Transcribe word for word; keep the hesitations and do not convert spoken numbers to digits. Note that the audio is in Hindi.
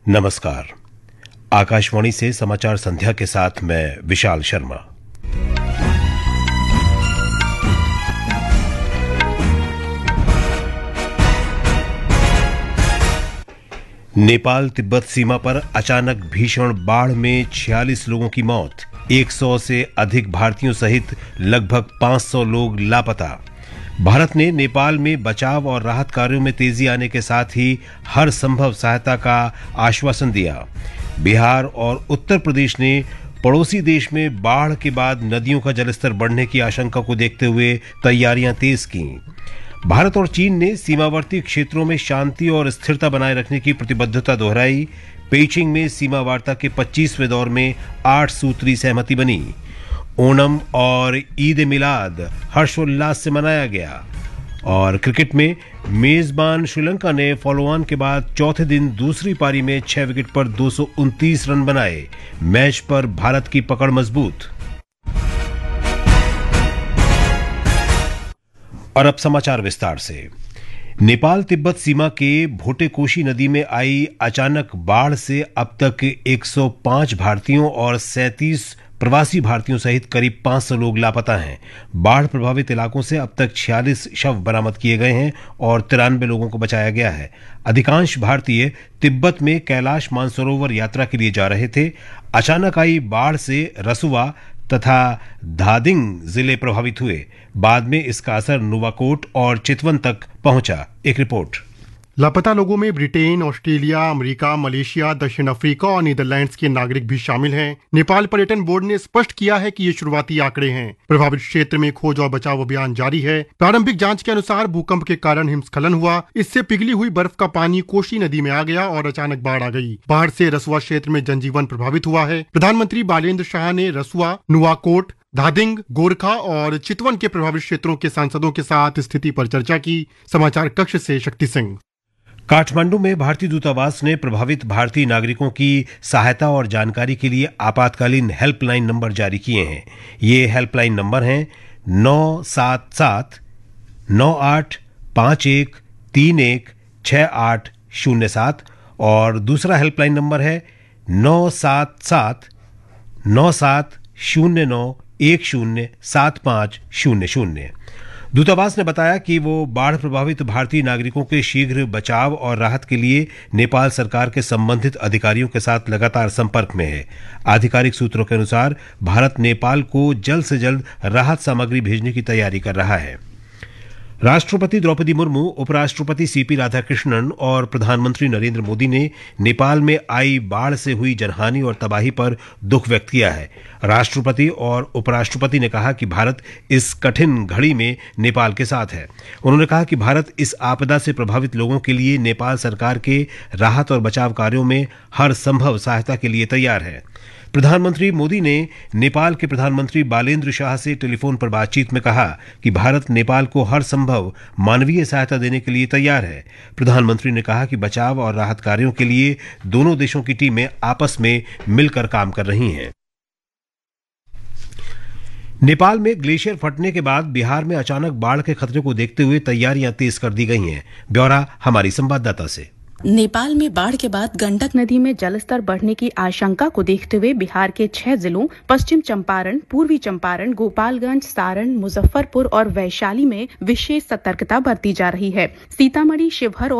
नमस्कार। आकाशवाणी से समाचार संध्या के साथ मैं विशाल शर्मा। नेपाल तिब्बत सीमा पर अचानक भीषण बाढ़ में छियालीस लोगों की मौत, एक सौ से अधिक भारतीयों सहित लगभग पाँच सौ लोग लापता। भारत ने नेपाल में बचाव और राहत कार्यों में तेजी आने के साथ ही हर संभव सहायता का आश्वासन दिया। बिहार और उत्तर प्रदेश ने पड़ोसी देश में बाढ़ के बाद नदियों का जलस्तर बढ़ने की आशंका को देखते हुए तैयारियां तेज की। भारत और चीन ने सीमावर्ती क्षेत्रों में शांति और स्थिरता बनाए रखने की प्रतिबद्धता दोहराई। पेइचिंग में सीमा वार्ता के पच्चीसवें दौर में आठ सूत्री सहमति बनी। ओणम और ईद ए मिलाद हर्षोल्लास से मनाया गया। और क्रिकेट में मेजबान श्रीलंका ने फॉलो ऑन के बाद चौथे दिन दूसरी पारी में छह विकेट पर दो सौ उनतीस रन बनाए। मैच पर भारत की पकड़ मजबूत। और अब समाचार विस्तार से। नेपाल तिब्बत सीमा के भोटेकोशी नदी में आई अचानक बाढ़ से अब तक एक सौ पाँच भारतीयों और सैंतीस प्रवासी भारतीयों सहित करीब पाँच सौ लोग लापता हैं। बाढ़ प्रभावित इलाकों से अब तक छियालीस शव बरामद किए गए हैं और तिरानवे लोगों को बचाया गया है। अधिकांश भारतीय तिब्बत में कैलाश मानसरोवर यात्रा के लिए जा रहे थे। अचानक आई बाढ़ से रसुआ तथा धादिंग जिले प्रभावित हुए। बाद में इसका असर नुवाकोट और चितवन तक पहुंचा। एक रिपोर्ट। लापता लोगों में ब्रिटेन, ऑस्ट्रेलिया, अमेरिका, मलेशिया, दक्षिण अफ्रीका और नीदरलैंड्स के नागरिक भी शामिल हैं। नेपाल पर्यटन बोर्ड ने स्पष्ट किया है कि ये शुरुआती आंकड़े हैं। प्रभावित क्षेत्र में खोज और बचाव अभियान जारी है। प्रारंभिक जांच के अनुसार भूकंप के कारण हिमस्खलन हुआ। इससे पिघली हुई बर्फ का पानी कोशी नदी में आ गया और अचानक बाढ़ आ गई। बाढ़ से रसुआ क्षेत्र में जनजीवन प्रभावित हुआ है। प्रधानमंत्री बालेन्द्र शाह ने रसुआ, नुवाकोट, धादिंग, गोरखा और चितवन के प्रभावित क्षेत्रों के सांसदों के साथ स्थिति पर चर्चा की। समाचार कक्ष से शक्ति सिंह। काठमांडू में भारतीय दूतावास ने प्रभावित भारतीय नागरिकों की सहायता और जानकारी के लिए आपातकालीन हेल्पलाइन नंबर जारी किए हैं। ये हेल्पलाइन नंबर हैं नौ सात सात नौ आठ पाँच एक तीन एक छः आठ शून्य सात और दूसरा हेल्पलाइन नंबर है नौ सात सात नौ सात शून्य नौ एक शून्य सात पाँच शून्य शून्य। दूतावास ने बताया कि वो बाढ़ प्रभावित भारतीय नागरिकों के शीघ्र बचाव और राहत के लिए नेपाल सरकार के संबंधित अधिकारियों के साथ लगातार संपर्क में है। आधिकारिक सूत्रों के अनुसार भारत नेपाल को जल्द से जल्द राहत सामग्री भेजने की तैयारी कर रहा है। राष्ट्रपति द्रौपदी मुर्मू, उपराष्ट्रपति सीपी राधाकृष्णन और प्रधानमंत्री नरेंद्र मोदी ने नेपाल में आई बाढ़ से हुई जनहानि और तबाही पर दुख व्यक्त किया है। राष्ट्रपति और उपराष्ट्रपति ने कहा कि भारत इस कठिन घड़ी में नेपाल के साथ है। उन्होंने कहा कि भारत इस आपदा से प्रभावित लोगों के लिए नेपाल सरकार के राहत और बचाव कार्यों में हर संभव सहायता के लिए तैयार है। प्रधानमंत्री मोदी ने नेपाल के प्रधानमंत्री बालेन्द्र शाह से टेलीफोन पर बातचीत में कहा कि भारत नेपाल को हर संभव मानवीय सहायता देने के लिए तैयार है। प्रधानमंत्री ने कहा कि बचाव और राहत कार्यों के लिए दोनों देशों की टीमें आपस में मिलकर काम कर रही हैं। नेपाल में ग्लेशियर फटने के बाद बिहार में अचानक बाढ़ के खतरे को देखते हुए तैयारियां तेज कर दी गई हैं। ब्यौरा हमारी संवाददाता से। नेपाल में बाढ़ के बाद गंडक नदी में जलस्तर बढ़ने की आशंका को देखते हुए बिहार के छह जिलों पश्चिम चंपारण, पूर्वी चंपारण, गोपालगंज, सारण, मुजफ्फरपुर और वैशाली में विशेष सतर्कता बरती जा रही है। सीतामढ़ी, शिवहर और